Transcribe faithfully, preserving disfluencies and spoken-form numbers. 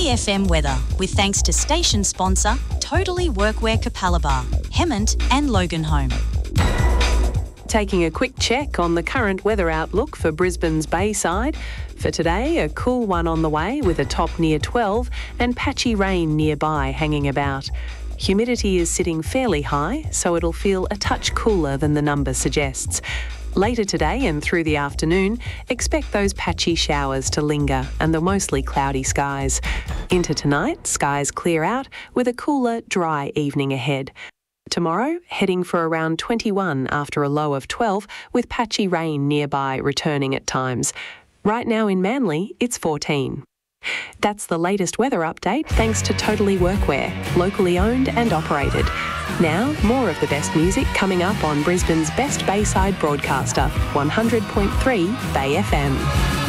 Bay F M weather, with thanks to station sponsor Totally Workwear Capalaba, Hemmant and Loganholme. Taking a quick check on the current weather outlook for Brisbane's Bayside. For today, a cool one on the way with a top near twelve and patchy rain nearby hanging about. Humidity is sitting fairly high, so it'll feel a touch cooler than the number suggests. Later today and through the afternoon, expect those patchy showers to linger and the mostly cloudy skies. Into tonight, skies clear out with a cooler, dry evening ahead. Tomorrow, heading for around twenty-one after a low of twelve, with patchy rain nearby returning at times. Right now in Manly, it's fourteen. That's the latest weather update thanks to Totally Workwear, locally owned and operated. Now, more of the best music coming up on Brisbane's best Bayside broadcaster, one hundred point three Bay F M.